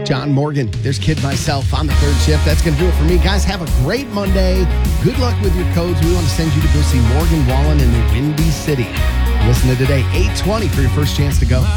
John Morgan. There's Kid Myself on the third shift. That's going to do it for me. Guys, have a great Monday. Good luck with your codes. We want to send you to go see Morgan Wallen in the Windy City. Listen to today, 8:20 for your first chance to go.